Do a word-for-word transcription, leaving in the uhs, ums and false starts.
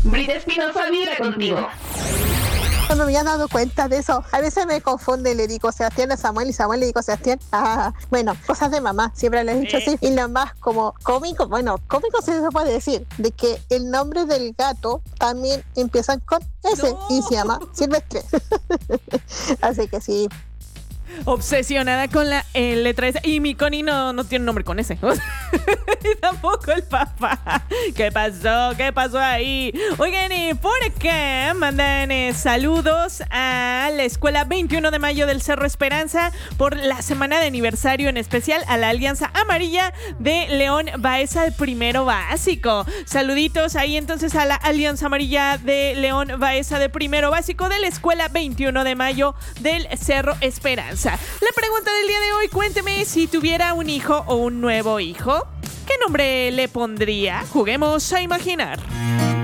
Brita Espinosa vibra contigo. No me había dado cuenta de eso. A veces me confunde, le digo Sebastián a Samuel y Samuel le digo Sebastián. Ah, bueno, cosas de mamá, siempre le he dicho así. Y lo más como cómico, bueno, cómico sí se puede decir, de que el nombre del gato también empiezan con S no. y se llama Silvestre. Así que sí. Obsesionada con la eh, letra S. Y mi Connie no, no tiene nombre con S. Y tampoco el papá. ¿Qué pasó? ¿Qué pasó ahí? Oigan, y por acá mandan eh, saludos a la escuela veintiuno de mayo del Cerro Esperanza por la semana de aniversario, en especial a la Alianza Amarilla de León Baeza de primero básico. Saluditos ahí entonces a la Alianza Amarilla de León Baeza de primero básico de la escuela veintiuno de mayo del Cerro Esperanza. La pregunta del día de hoy, cuénteme, si tuviera un hijo o un nuevo hijo, ¿qué nombre le pondría? Juguemos a imaginar.